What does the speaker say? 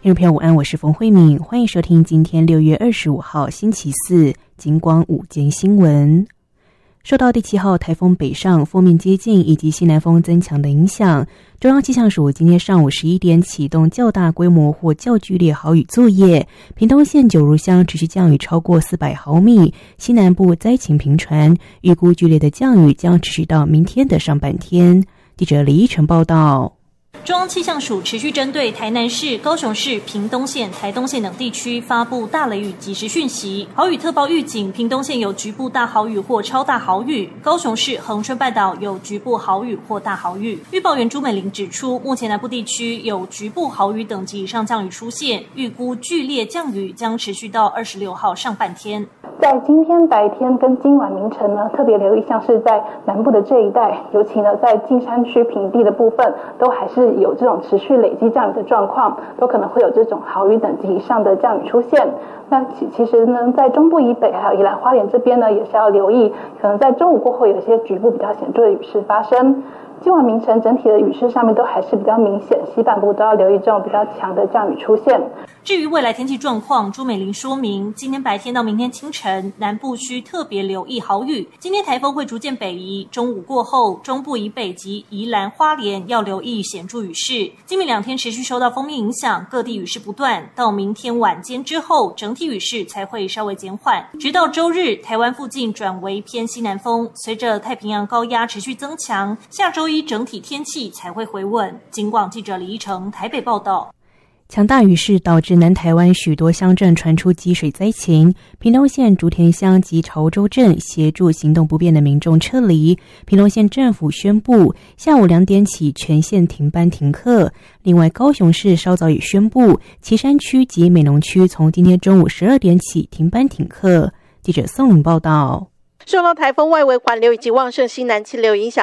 听众朋友午安，我是冯慧敏，欢迎收听今天6月25号星期四警广午间新闻。受到第7号台风北上锋面接近以及西南风增强的影响，中央气象署今天上午11点启动较大规模或较剧烈豪雨作业，屏东县九如乡持续降雨超过400毫米，西南部灾情频传，预估剧烈的降雨将持续到明天的上半天。记者李依晨报道。 中央气象署持续针对台南市、高雄市、屏东县、台东县等地区发布大雷雨即时讯息，豪雨特报预警，屏东县有局部大豪雨或超大豪雨，高雄市、恒春半岛有局部豪雨或大豪雨。预报员朱美玲指出，目前南部地区有局部豪雨等级以上降雨出现，预估剧烈降雨将持续到26号上半天。 在今天白天跟今晚凌晨呢，特别留意像是在南部的这一带，尤其呢在近山区平地的部分，都还是有这种持续累积降雨的状况，都可能会有这种豪雨等级以上的降雨出现。那其实呢，在中部以北还有宜兰花莲这边呢，也是要留意，可能在中午过后有一些局部比较显著的雨势发生。今晚凌晨整体的雨势上面都还是比较明显，西半部都要留意这种比较强的降雨出现。 至于未来天气状况，朱美玲说明，今天白天到明天清晨，南部需特别留意豪雨。今天台风会逐渐北移，中午过后，中部以北及宜兰花莲要留意显著雨势。今明2天持续受到锋面影响，各地雨势不断，到明天晚间之后，整体雨势才会稍微减缓。直到周日，台湾附近转为偏西南风，随着太平洋高压持续增强，下周一整体天气才会回稳。警广记者李依成台北报道。 强大雨势导致南台湾许多乡镇传出积水灾情，屏东县竹田乡及潮州镇协助行动不便的民众撤离。屏东县政府宣布下午2点起全县停班停课。另外，高雄市稍早也宣布旗山区及美浓区从今天中午12点起停班停课。记者宋颖报道。 受到台风外围环流以及旺盛西南气流影响，